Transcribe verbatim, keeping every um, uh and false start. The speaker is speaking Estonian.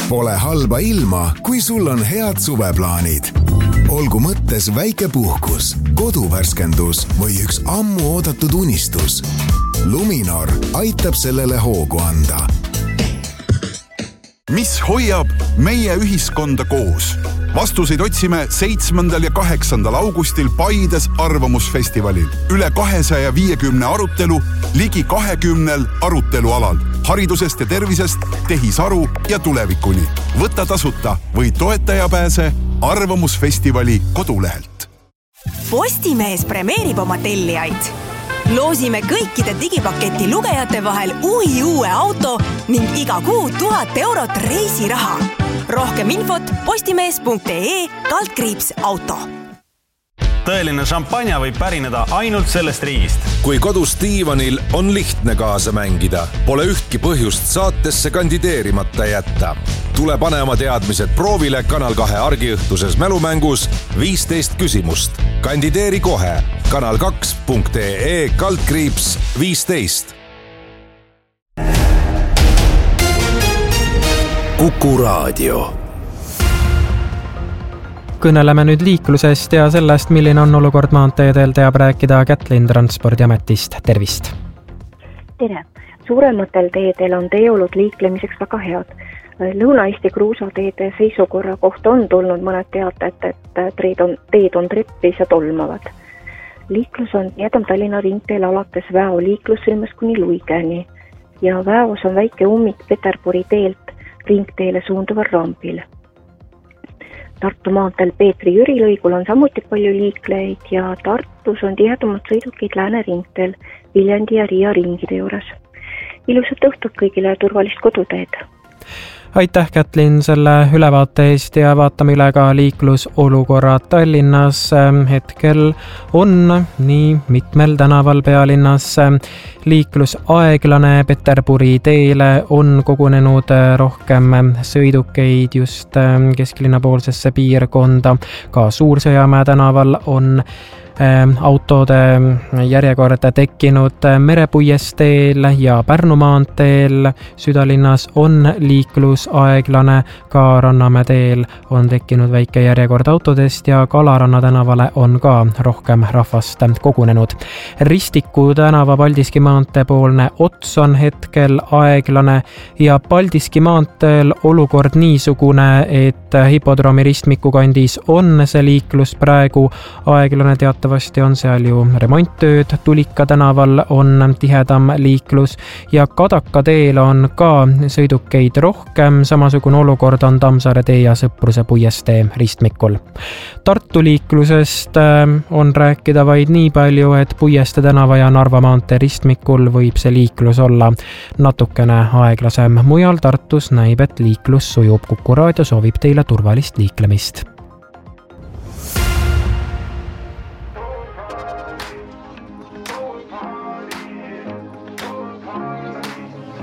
Pole halba ilma, kui sul on head suveplaanid. Olgu mõttes väike puhkus, koduvärskendus või üks ammu oodatud unistus. Luminor aitab sellele hoogu anda. Mis hoiab meie ühiskonda koos? Vastuseid otsime seitsmendal ja kaheksandal augustil Paides arvamusfestivalil. Üle kahesaja viiekümne arutelu, ligi kahekümnel arutelualal. Haridusest ja tervisest, tehisaru ja tulevikuni. Võta tasuta või toetaja pääse arvamusfestivali kodulehelt. Postimees premeerib oma tellijaid. Loosime kõikide digipaketi lugejate vahel uhi uue auto ning iga kuu tuhat eurot reisiraha. Rohkem infot postimees punkt ee kaldkriips auto. Tõeline šampanja võib pärineda ainult sellest riigist. Kui kodus diivanil on lihtne kaasa mängida, pole ühtki põhjust saatesse kandideerimata jätta. Tule pane oma teadmised proovile Kanal kahe argiõhtuses mälumängus viisteist küsimust. Kandideeri kohe kanal kaks punkt ee kaldkriips viisteist. Kuku raadio. Kõneleme nüüd liiklusest ja sellest, milline on olukord maanteedel, teab rääkida Kätlin Transpordiametist. Tervist! Tere! Suurematel teedel on teeolud liiklemiseks väga head. Lõuna-Eesti kruusateede seisukorra kohta on tulnud mõned teated, et teed on, teed on treppis ja tolmavad. Liiklus on jädam Tallinna ringteel alates Väo liiklussõlmes kuni Luigeni ja Väos on väike ummik Peterburi teelt ringteele suunduval rampil. Tartu maanteel Peetri Jüri lõigul on samuti palju liiklejaid ja Tartus on tihedamalt sõidukid Lääne ringteel Viljandi ja Riia ringide juures. Ilusat õhtut kõigile ja turvalist koduteed! Aitäh, Kätlin, selle ülevaate eest ja vaatame üle ka liiklusolukorrad Tallinnas. Hetkel on nii mitmel tänaval pealinnas liiklus aeglane. Peterburi teele on kogunenud rohkem sõidukeid just kesklinna poolsesse piirkonda. Ka Suursõjamäe tänaval on autode järjekord tekkinud Merepuiesteel ja Pärnu maanteel. Südalinnas on liiklus aeglane, ka Rannamäe teel on tekkinud väike järjekord autodest ja Kalaranna tänavale on ka rohkem rahvast kogunenud. Ristiku tänava Paldiski maantee poolne ots on hetkel aeglane ja Paldiski maanteel olukord niisugune, et hipodroomi ristmiku kandis on see liiklus praegu aeglane. Teatavasti on seal ju remonttööd. Tulika tänaval on tihedam liiklus ja Kadaka teel on ka sõidukeid rohkem. Samasugune olukord on Tammsaare tee ja Sõpruse puiestee ristmikul. Tartu liiklusest on rääkida vaid nii palju, et Puieste tänava ja Narva maantee ristmikul võib see liiklus olla natukene aeglasem. Mujal Tartus näib, et liiklus sujub. Kuku raadio soovib teile turvalist liiklemist.